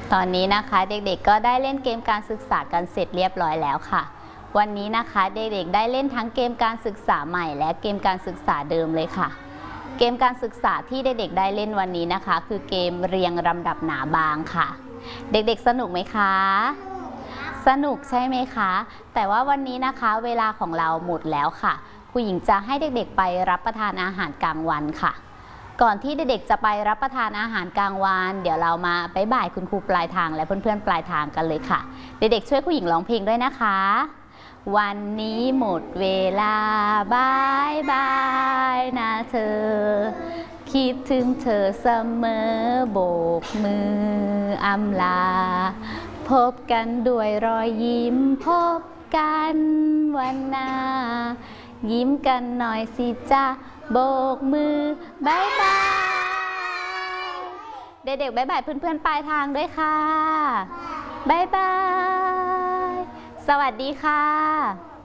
ตอนนี้นะคะเด็กๆก็ได้เล่นเกมการศึกษากันเสร็จเรียบร้อยแล้วค่ะวันนี้นะคะเด็กๆได้เล่นทั้งเกมการศึกษาใหม่และเกมการศึกษาเดิมเลยค่ะเกมการศึกษาที่เด็กๆได้เล่นวันนี้นะคะคือเกมเรียงลำดับหนาบางค่ะเด็กๆสนุกไหมคะสนุกใช่ไหมคะแต่ว่าวันนี้นะคะเวลาของเราหมดแล้วค่ะครูหญิงจะให้เด็กๆไปรับประทานอาหารกลางวันค่ะก่อนที่เด็กๆจะไปรับประทานอาหารกลางวันเดี๋ยวเรามาบ๊ายบายคุณครูปลายทางและเพื่อนๆปลายทางกันเลยค่ะเด็กๆช่วยครูหญิงร้องเพลงด้วยนะคะวันนี้หมดเวลาบายบายนะเธอคิดถึงเธอเสมอโบกมืออำลาพบกันด้วยรอยยิ้มพบกันวันหน้ายิ้มกันหน่อยสิจ๊ะโบกมือบายบายเด็กๆบายบายเพื่อนๆปลายทางด้วยค่ะบายบายสวัสดีค่ะ